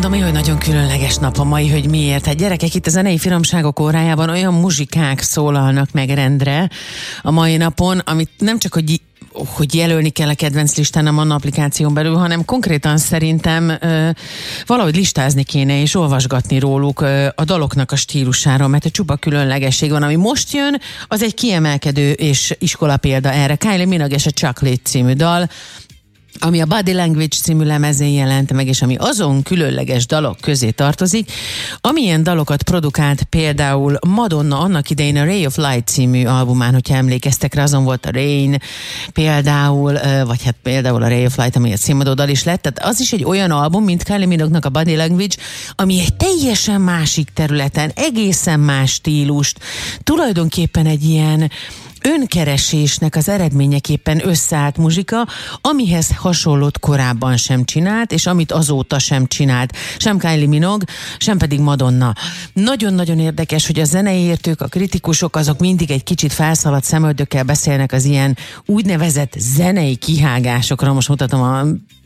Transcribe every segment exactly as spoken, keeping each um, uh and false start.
mondom, hogy nagyon különleges nap a mai, hogy miért. Hát gyerekek, itt a zenei finomságok órájában olyan muzsikák szólalnak meg rendre a mai napon, amit nem csak, hogy hogy jelölni kell a kedvenc listán a Manna applikáción belül, hanem konkrétan szerintem ö, valahogy listázni kéne és olvasgatni róluk ö, a daloknak a stílusára, mert a csupa különlegesség van. Ami most jön, az egy kiemelkedő és iskola példa erre. Kylie Minogue és a Chocolate című dal, ami a Body Language című lemezén jelent meg, és ami azon különleges dalok közé tartozik, amilyen dalokat produkált például Madonna annak idején a Ray of Light című albumán, hogyha emlékeztek rá, azon volt a Rain például, vagy hát például a Ray of Light, ami egy színmadó dal is lett, tehát az is egy olyan album, mint Kylie Minogue-nak a Body Language, ami egy teljesen másik területen, egészen más stílust, tulajdonképpen egy ilyen önkeresésnek az eredményeképpen összeállt muzsika, amihez hasonlót korábban sem csinált, és amit azóta sem csinált. Sem Kylie Minogue, sem pedig Madonna. Nagyon-nagyon érdekes, hogy a zeneértők, a kritikusok, azok mindig egy kicsit felszaladt szemöldökkel beszélnek az ilyen úgynevezett zenei kihágásokra. Most mutatom a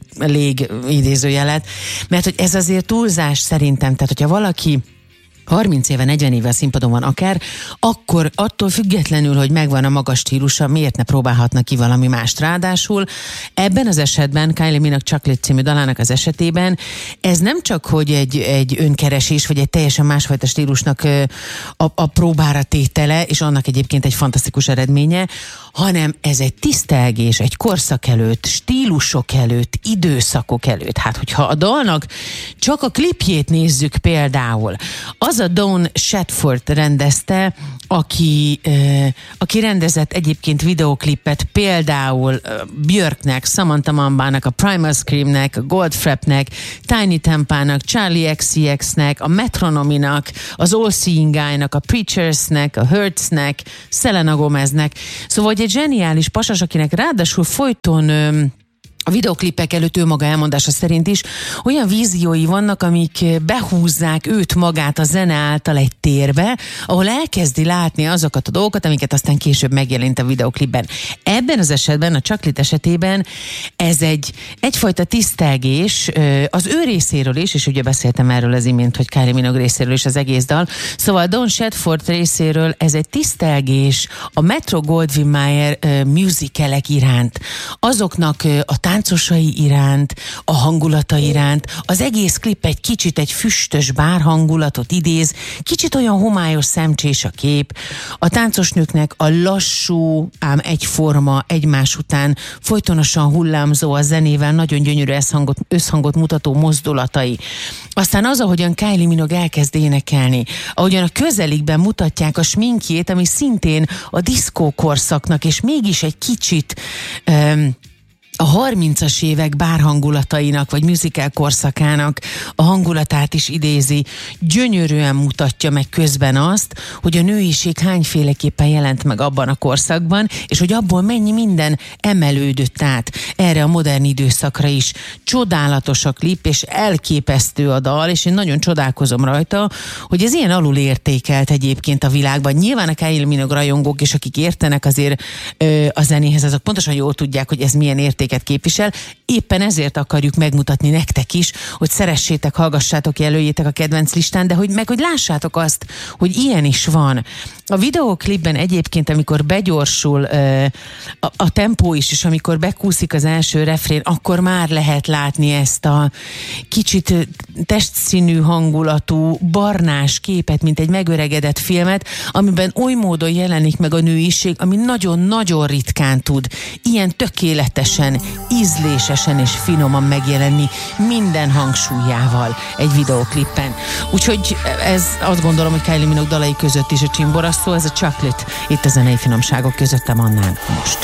lég idézőjelet, mert hogy ez azért túlzás szerintem. Tehát, hogyha valaki harminc éve, negyven éve a színpadon van akár, akkor attól függetlenül, hogy megvan a magas stílusa, miért ne próbálhatna ki valami mást. Ráadásul ebben az esetben, Kylie Minogue Chocolate című dalának az esetében, ez nem csak, hogy egy, egy önkeresés, vagy egy teljesen másfajta stílusnak a, a próbára tétele, és annak egyébként egy fantasztikus eredménye, hanem ez egy tisztelgés, egy korszak előtt, stílusok előtt, időszakok előtt. Hát, hogyha a dalnak csak a klipjét nézzük például, az a Dawn Shedford rendezte, aki, uh, aki rendezett egyébként videoklipet például uh, Björknek, Samantha Mambának, a Primal Screamnek, a Goldfrappnek, Tiny Tempának, Charlie X C X-nek, a Metronominak, az All Seeing Eye-nak, a Preachersnek, a Hertznek, Selena Gomeznek. Szóval egy zseniális pasas, akinek ráadásul folyton um, a videoklipek előtt ő maga elmondása szerint is olyan víziói vannak, amik behúzzák őt magát a zene által egy térbe, ahol elkezdi látni azokat a dolgokat, amiket aztán később megjelent a videoklipben. Ebben az esetben, a Chocolate esetében ez egy egyfajta tisztelgés az ő részéről is, és ugye beszéltem erről az imént, hogy Kylie Minogue részéről is az egész dal. Szóval Dawn Shedford részéről ez egy tisztelgés a Metro-Goldwyn-Mayer musicalek iránt, azoknak a táncosai iránt, a hangulata iránt. Az egész klip egy kicsit egy füstös bár hangulatot idéz, kicsit olyan homályos szemcsés a kép. A táncosnőknek a lassú, ám egyforma, egymás után folytonosan hullámzó, a zenével nagyon gyönyörű összhangot, összhangot mutató mozdulatai. Aztán az, ahogyan Kylie Minogue elkezd énekelni, ahogyan a közelikben mutatják a sminkjét, ami szintén a diszkó korszaknak, és mégis egy kicsit um, a harmincas évek bárhangulatainak, vagy musical korszakának a hangulatát is idézi, gyönyörűen mutatja meg közben azt, hogy a nőiség hányféleképpen jelent meg abban a korszakban, és hogy abból mennyi minden emelődött át erre a modern időszakra is. Csodálatos a klip, és elképesztő a dal, és én nagyon csodálkozom rajta, hogy ez ilyen alul értékelt egyébként a világban. Nyilván a Kylie Minogue rajongók, és akik értenek azért ö, a zenéhez, azok pontosan jól tudják, hogy ez milyen érték képvisel. Éppen ezért akarjuk megmutatni nektek is, hogy szeressétek, hallgassátok, jelöljétek a kedvenc listán, de hogy meg, hogy lássátok azt, hogy ilyen is van. A videóklipben egyébként, amikor begyorsul uh, a, a tempó is, és amikor bekúszik az első refrén, akkor már lehet látni ezt a kicsit testszínű hangulatú, barnás képet, mint egy megöregedett filmet, amiben oly módon jelenik meg a nőiség, ami nagyon-nagyon ritkán tud ilyen tökéletesen, ízlésesen és finoman megjelenni minden hangsúlyával egy videóklippen. Úgyhogy ez azt gondolom, hogy Kylie Minogue dalai között is a csimborasztó, ez a Chocolate itt a zenei finomságok között a Mannán most.